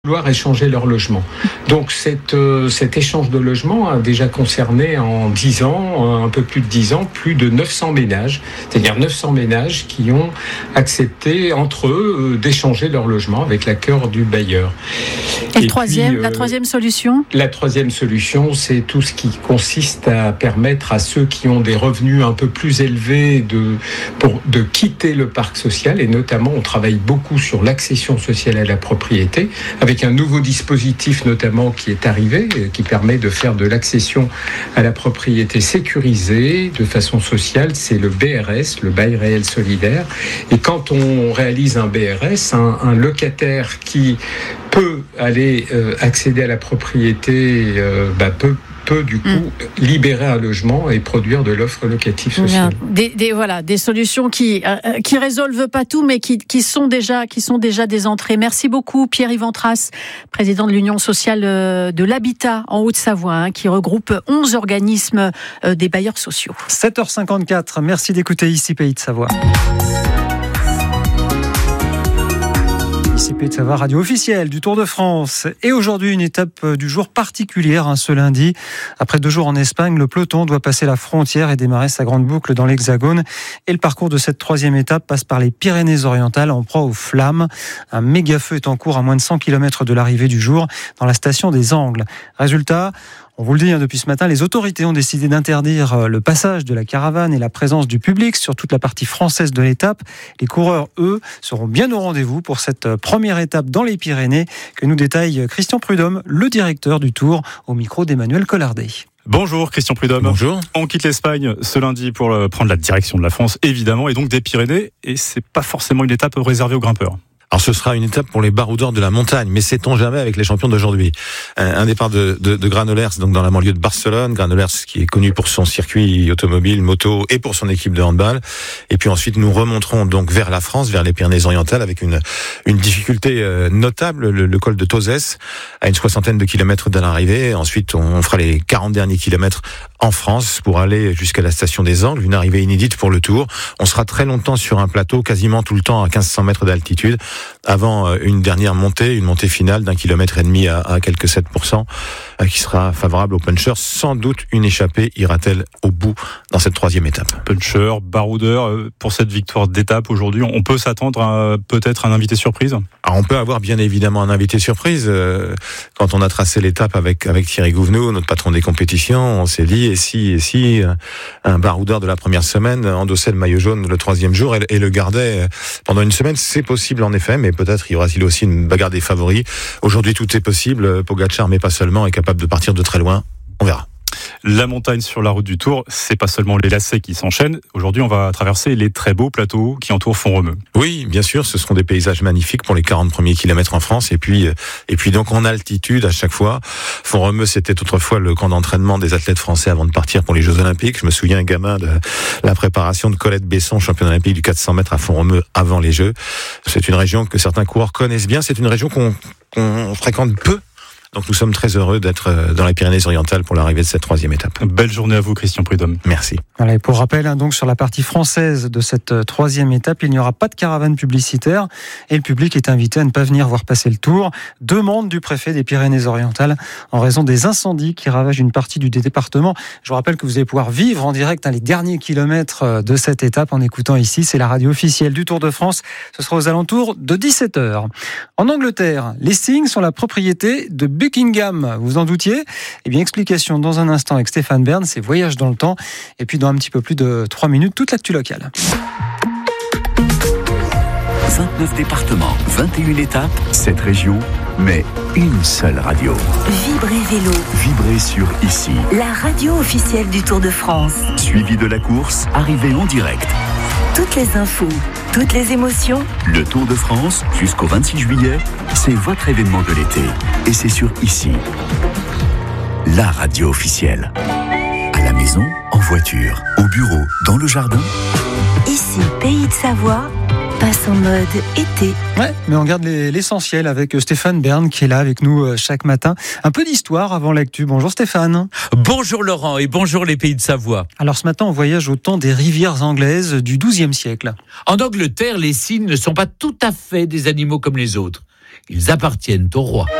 vouloir échanger leur logement. Donc cet échange de logement a déjà concerné en 10 ans, un peu plus de 10 ans, plus de 900 ménages, c'est-à-dire 900 ménages qui ont accepté entre eux d'échanger leur logement avec l'accord du bailleur. Et la troisième solution ? La troisième solution, c'est tout ce qui consiste à permettre à ceux qui ont des revenus un peu plus élevés de quitter le parc social, et notamment on travaille beaucoup sur l'accession sociale à la propriété, avec un nouveau dispositif notamment qui est arrivé, qui permet de faire de l'accession à la propriété sécurisée de façon sociale, c'est le BRS, le bail réel solidaire. Et quand on réalise un BRS, un locataire qui peut aller accéder à la propriété peut du coup libérer un logement et produire de l'offre locative sociale. Des solutions qui résolvent pas tout, mais qui sont déjà des entrées. Merci beaucoup Pierre-Yves Antras, président de l'Union sociale de l'habitat en Haute-Savoie, qui regroupe 11 organismes des bailleurs sociaux. 7h54, merci d'écouter ici Pays de Savoie. Pays de Savoie, radio officielle du Tour de France. Et aujourd'hui, une étape du jour particulière, ce lundi. Après 2 jours en Espagne, le peloton doit passer la frontière et démarrer sa grande boucle dans l'Hexagone. Et le parcours de cette 3e étape passe par les Pyrénées-Orientales en proie aux flammes. Un méga feu est en cours à moins de 100 km de l'arrivée du jour dans la station des Angles. Résultat, on vous le dit depuis ce matin, les autorités ont décidé d'interdire le passage de la caravane et la présence du public sur toute la partie française de l'étape. Les coureurs, eux, seront bien au rendez-vous pour cette première étape dans les Pyrénées que nous détaille Christian Prudhomme, le directeur du Tour, au micro d'Emmanuel Collardet. Bonjour Christian Prudhomme. Bonjour. On quitte l'Espagne ce lundi pour prendre la direction de la France, évidemment, et donc des Pyrénées. Et c'est pas forcément une étape réservée aux grimpeurs. Alors ce sera une étape pour les baroudeurs de la montagne, mais sait-on jamais avec les champions d'aujourd'hui. Un départ de Granollers, donc dans la banlieue de Barcelone. Granollers qui est connu pour son circuit automobile, moto et pour son équipe de handball. Et puis ensuite nous remonterons donc vers la France, vers les Pyrénées-Orientales, avec une difficulté notable, le col de Tozès, à une 60aine de kilomètres de l'arrivée. Ensuite on fera les 40 derniers kilomètres en France pour aller jusqu'à la station des Angles, une arrivée inédite pour le Tour. On sera très longtemps sur un plateau, quasiment tout le temps à 1500 mètres d'altitude, avant une dernière montée, une montée finale d'1,5 km à quelques 7%, qui sera favorable aux punchers. Sans doute une échappée ira-t-elle au bout dans cette 3e étape. Puncher, baroudeur, pour cette victoire d'étape aujourd'hui, on peut s'attendre à peut-être un invité surprise ? Alors on peut avoir bien évidemment un invité surprise. Quand on a tracé l'étape avec Thierry Gouvenou, notre patron des compétitions, on s'est dit et si un baroudeur de la première semaine endossait le maillot jaune le 3e jour et le gardait pendant une semaine. C'est possible en effet, mais peut-être y aura-t-il aussi une bagarre des favoris. Aujourd'hui tout est possible. Pogačar, mais pas seulement, est capable de partir de très loin. On verra. La montagne sur la route du Tour, c'est pas seulement les lacets qui s'enchaînent. Aujourd'hui, on va traverser les très beaux plateaux qui entourent Font-Romeu. Oui, bien sûr, ce seront des paysages magnifiques pour les 40 premiers kilomètres en France. Et puis donc en altitude à chaque fois. Font-Romeu, c'était autrefois le camp d'entraînement des athlètes français avant de partir pour les Jeux Olympiques. Je me souviens, gamin, de la préparation de Colette Besson, championne olympique du 400 mètres à Font-Romeu avant les Jeux. C'est une région que certains coureurs connaissent bien. C'est une région qu'on fréquente peu. Donc nous sommes très heureux d'être dans les Pyrénées-Orientales pour l'arrivée de cette 3e étape. Belle journée à vous Christian Prudhomme. Merci. Voilà, et pour rappel, donc sur la partie française de cette 3e étape, il n'y aura pas de caravane publicitaire et le public est invité à ne pas venir voir passer le Tour. Demande du préfet des Pyrénées-Orientales en raison des incendies qui ravagent une partie du département. Je vous rappelle que vous allez pouvoir vivre en direct les derniers kilomètres de cette étape en écoutant ici. C'est la radio officielle du Tour de France. Ce sera aux alentours de 17h. En Angleterre, les Signes sont la propriété de Buckingham, vous en doutiez ? Eh bien, explication dans un instant avec Stéphane Bern, c'est Voyage dans le temps. Et puis, dans un petit peu plus de 3 minutes, toute l'actu locale. 29 départements, 21 étapes, 7 régions, mais une seule radio. Vibrez Vélo. Vibrez sur ici. La radio officielle du Tour de France. Suivi de la course, arrivée en direct. Toutes les infos, toutes les émotions. Le Tour de France, jusqu'au 26 juillet, c'est votre événement de l'été. Et c'est sur ici. La radio officielle. À la maison, en voiture, au bureau, dans le jardin. Ici, Pays de Savoie. Passe en mode été. Ouais, mais on garde l'essentiel avec Stéphane Bern qui est là avec nous chaque matin. Un peu d'histoire avant l'actu. Bonjour Stéphane. Bonjour Laurent et bonjour les Pays de Savoie. Alors ce matin, on voyage au temps des rivières anglaises du XIIe siècle. En Angleterre, les cygnes ne sont pas tout à fait des animaux comme les autres. ils appartiennent au roi.